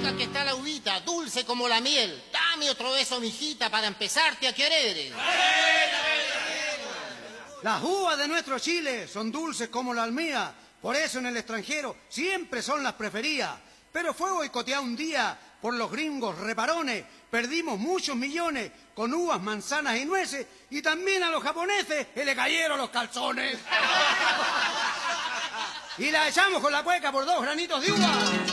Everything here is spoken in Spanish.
tal que está la uvita, dulce como la miel. Dame otro de eso, mijita, para empezarte a querer. Las uvas de nuestro Chile son dulces como la almía, por eso en el extranjero siempre son las preferidas. Pero fue boicoteado un día por los gringos reparones, perdimos muchos millones con uvas, manzanas y nueces, y también a los japoneses se le cayeron los calzones. Y la echamos con la cueca por 2 granitos de uva.